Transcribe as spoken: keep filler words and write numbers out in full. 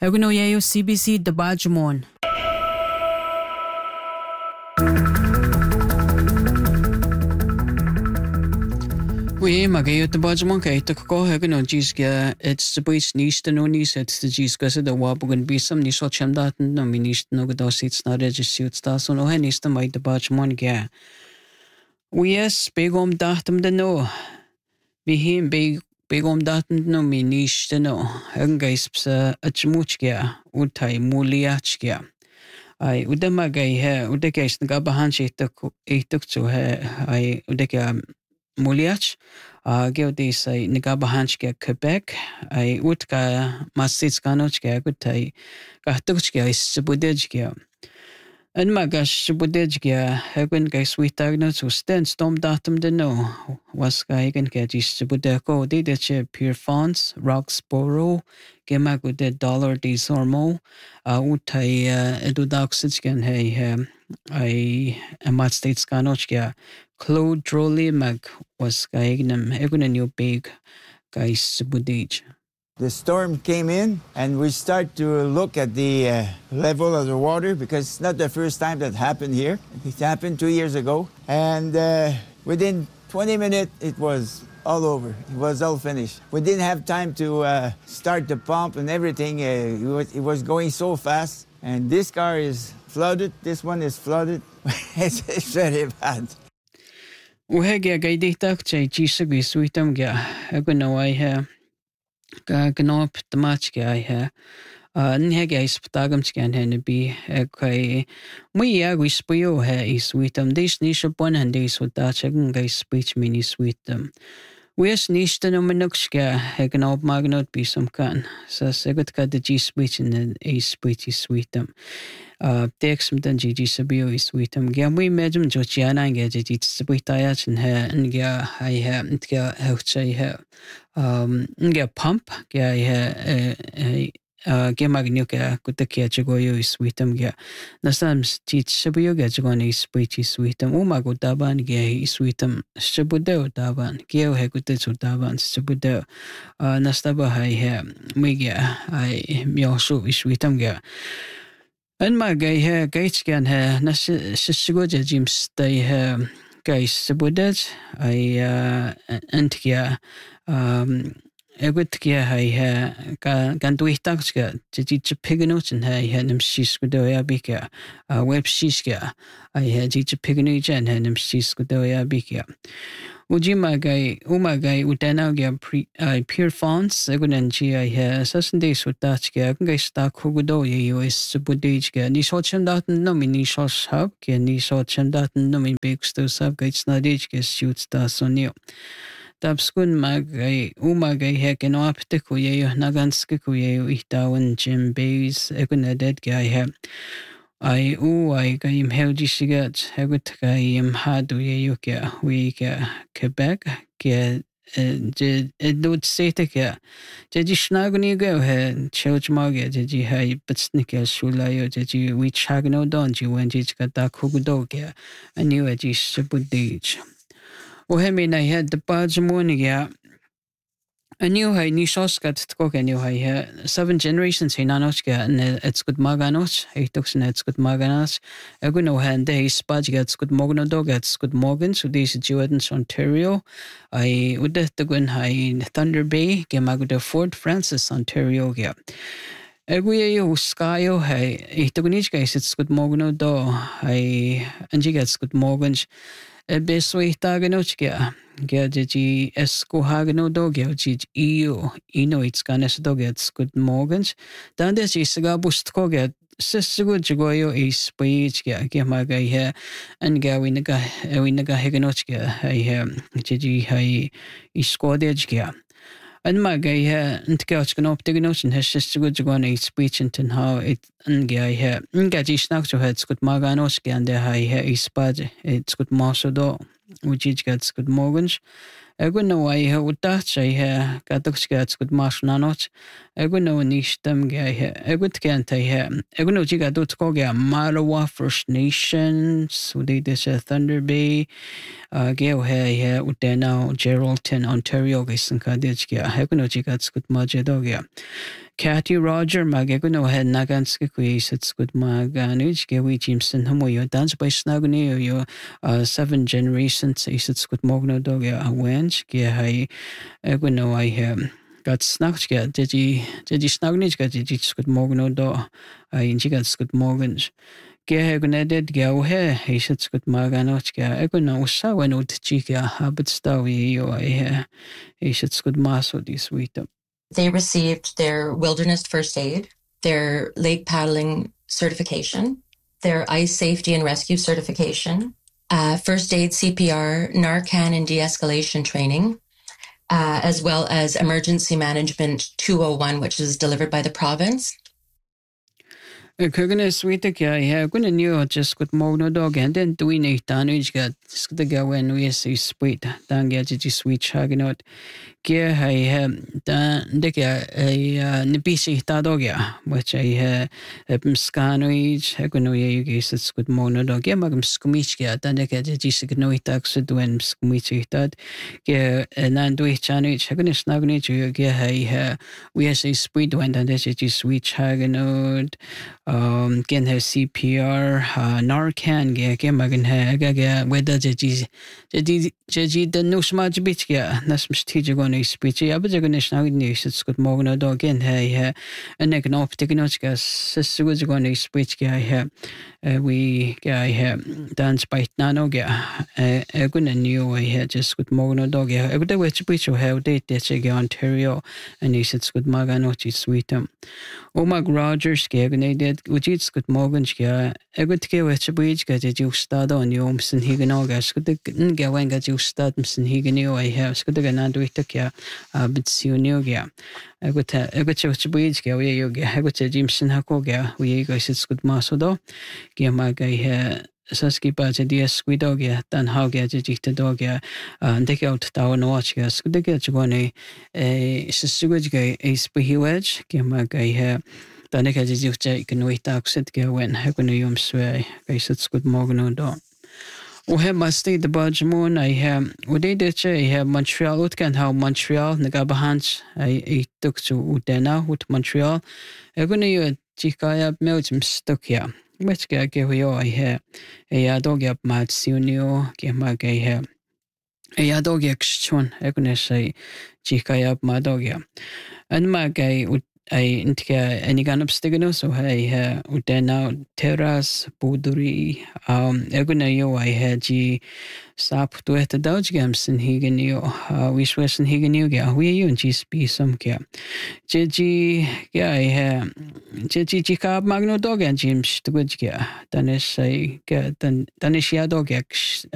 Eguno yayo C B C Dabajmon. We magayo Dabajmon kay takko eguno jiska it's the beach nista no nis it's the jiska sa the wabugan bisam ni so chamdat no minist no gados it's not registered sta so no henista mai Dabajmon ga. We yes begom datum de no. Vi him beg begom datum no minist no. Engais psa achmuchga utai muliachga. Ai udamagay he udekais nagabahanchi itok itok to he ai udeka muliach a geodis ai nagabahanchga Quebec ai utka masits kanochga gutai kahtukchga isbudejga. En magash budejga hagen guys we tagno to stand storm datum de no was gaigen gadis budeko de de pure fonts Roxborough gemagu de dollar de sormo a utai edudaxitsgen hey I amat states kanochga Claude Drolly mag was gaignem even a new big guys budej. The storm came in and we start to look at the uh, level of the water because it's not the first time that happened here. It happened two years ago. And uh, within twenty minutes, it was all over. It was all finished. We didn't have time to uh, start the pump and everything. Uh, it, was, it was going so fast. And this car is flooded. This one is flooded. it's, it's very bad. Uhega gaidita chay chisagi sweetam ga agunawai ha. Ka gnop tamachga ha nhega isptagam chgan ha nabi kai mui ya wispuyo ha iswitam dis nisha pon and dis wadachagan ga speech mini sweetam wes nishta no manukshga ha gnop magnot bisam kan sa segut ka de g speech in a speech sweetam uh text mtan g g sabio sweetam ga mui medum jochiana ga g g sweetaya chin ha nga hai ha ntga hauchai ha um nga pump ga ha uh gemagnu ga kutakia chagoyo sweetam ga nasam teach sabio ga jagoni speech sweetam uma go daban ga sweetam shabudo daban geo ha kutu daban shabudo uh nastaba hai ha mui ga ai myoshu sweetam ga and my guy here, Gates can have Nashiguja Jim stay here, guys, Sabudaj. I uh, Antia um, a good gear I have can do it taxka, Jiji Piganot and I had him Siskudoya Bika, a web Siska. I had Jiji Piganage and had him Siskudoya Bika. Ujimagai, Umagai, Udanaga pre pure fonts, Egunanji, I have certain days with Dachga, Gasta Kugudo, U S Budijga, Nishocham Datin Nomini Shosh Hub, Nishocham Datin Nomin Bigs to Subgates Nadijga shoots Dasonio. Dabskun Magai, Umagai Hek and Opticuye, Naganskikuye, Itawan, Jim Bays, Egunadet Guy have. I oo I gaim helgi sigat hegut gaim hadu ye yuka we ga Quebec ge je edut sete ga je ji snaguni go he church mage je ji hai bitsnike shulayo je ji we chagno don ji when ji ga da kugudo ga anu e ji subudij o he me na he de pajmoni ga a new high Nishos got to cook a new high seven generations in Anochka and it's good Maganos, he took and it's good Maganas. A good no hand day, Spudge gets good Mogno dog, it's good Morgan, so these Jordans, Ontario. I would have to go in high Thunder Bay, Gemaguda Fort Francis, Ontario. Yeah. Eguye Skyo, hey, he took an each guys, it's good Mogno do, I and she gets good Morgans. A besway taganochka. Gadji Esco Hagano dog, Gij E U, Ino, it's Ganes dog, it's good Morgans. Dandes is Gabust Koget, Sister Jagoyo is speech, Gamaga here, and Gawinaga, Winaga Heganochka, I have Gigi Hai Iscodejga. And my guy here, and Couch can optic notion has just good to go on a speech and how it and guy here. Gaji snacks to heads good Maganoski and the high hair is bad, it's good Masodo. Which each gets good Morgans. I go no way how would that I hear got the skirts good Marshnanos. I go no niche them guy here. I would can't I hear. I go no chiga do to go get Malawa First Nations, who did this Thunder Bay, uh, Gale hair here with there now Geraldton, Ontario, guys and Kadijka. I go no chigats good Majadogia. Kathy Roger magekuno he naganske kuisets good maganuj gewi Jimson homo yo dance by snaguni yo uh, seven generations isets good mogno dog ya awench ge hai eguno I he got snagged ge digi digi snagnij ge digi good mogno do I inji got good morgens ge he guneded ge o he isets good maganoch ge eguno usa when ut chiga habit stawi yo I he isets good maso this week. They received their wilderness first aid, their lake paddling certification, their ice safety and rescue certification, uh, first aid C P R, Narcan and de-escalation training, uh, as well as emergency management two oh one, which is delivered by the province. Kugana sweet ya yeah gonna new just good mogno dog and then do we need damage got the go when we see sweet dan get you sweet chagnot gear I have dan the a nibisi tadogia which I have scanoage hagono you guess it's good mogno dog yeah magam skumichia dan the get you signo tax when skumichi that gear and do it chanage hagana snagnage you gear I we see sweet when dan the sweet chagnot um gen her C P R uh, Narcan ge ge magan ha ga ga whether jeji jeji jeji the no smaj bit ge nas mstije go no speech ya ba je national news it's good morning do gen ha and ek no optikinot ge su go no speech ge ha we ge ha dance by nano ge e go new I had just good morning do ge e go which bit you have date ge Ontario and it's good maganochi sweetum Omag Rogers ge ge Ujits good morgan skia, a good care which a bridge got a juice stad on Yomson Higanogas, could the when got you stadms and Higanio I have, could the Gananduitakia, but Sionogia. I got a good church bridge, where you get a good Jimson Hakoga, we guys it's good masodo, Giamaga hair. Saski Baja dear squidogia, dan haugia jita dogia, and take out tower watchia, scudiga jugone, a susuga, a spihiwedge, Giamaga hair. Dan ik had je ik kan nooit accent gaan hebben nu om zwaai. Hij zit goed morgen dan. We hebben maar steeds de budgetmoon. Hij heb we deden het. Hij heb Montreal. Het kan hou Montreal. Negabahans. Hij hij took zo uit daarna uit Montreal. Hij kon je chica met hem stuk ja. Met je je hoe hij heb. Hij had ook op maat Sionio. Je mag hij heb. Hij had ook extra. Hij kon je chica op maat ook ja. En maar hij I intka enigan upstigano so I ha udena terras buduri um eguna yo I had ji sap to at the dodge games in higanio wish west in higanio ga we you and ji spi some kya ji ja I ha ji ji ka magno dog and jim stugja dan is I ga dan dan is ya dog